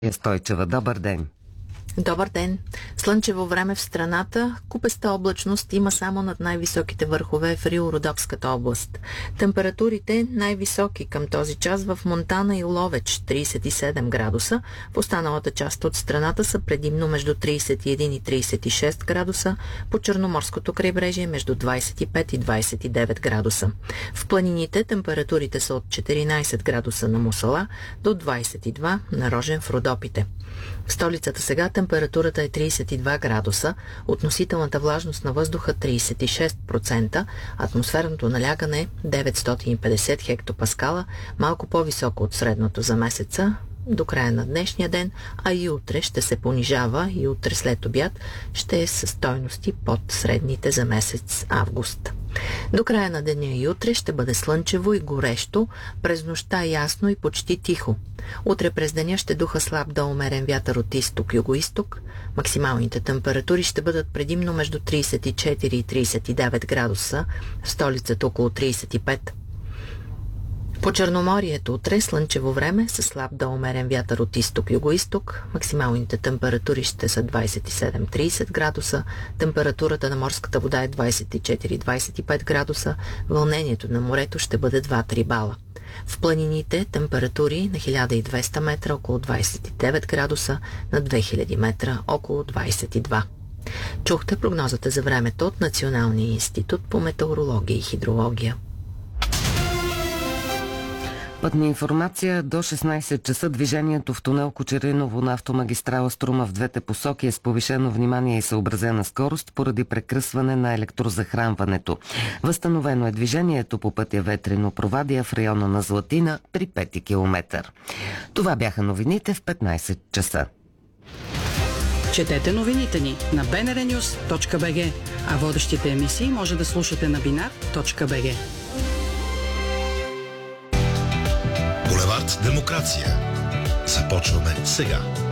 Стойчева. Добър ден! Добър ден! Слънчево време в страната, купеста облачност има само над най-високите върхове в Рило-Родопската област. Температурите най-високи към този час в Монтана и Ловеч 37 градуса, в останалата част от страната са предимно между 31 и 36 градуса, по Черноморското крайбрежие между 25 и 29 градуса. В планините температурите са от 14 градуса на Мусала до 22 на Рожен в Родопите. В столицата сега температурата е 32 градуса, относителната влажност на въздуха 36%, атмосферното налягане 950 хектопаскала, малко по-високо от средното за месеца до края на днешния ден, а и утре ще се понижава и утре след обяд ще е със стойности под средните за месец август. До края на деня и утре ще бъде слънчево и горещо, през нощта ясно и почти тихо. Утре през деня ще духа слаб до умерен вятър от изток-югоизток. Максималните температури ще бъдат предимно между 34 и 39 градуса, в столицата около 35. По Черноморието утре слънчево време с слаб до умерен вятър от изток-югоизток. Максималните температури ще са 27-30 градуса. Температурата на морската вода е 24-25 градуса. Вълнението на морето ще бъде 2-3 бала. В планините температури на 1200 метра около 29 градуса, на 2000 метра около 22. Чухте прогнозата за времето от Националния институт по метеорология и хидрология. Пътна информация: до 16 часа движението в тунел Кочериново на автомагистрала Струма в двете посоки е с повишено внимание и съобразена скорост поради прекръсване на електрозахранването. Възстановено е движението по пътя Ветрино Провадия в района на Златина при 5 километър. Това бяха новините в 15 часа. Четете новините ни на bnrnews.bg, а водещите емисии може да слушате на binar.bg. Булевард Демокрация. Започваме сега.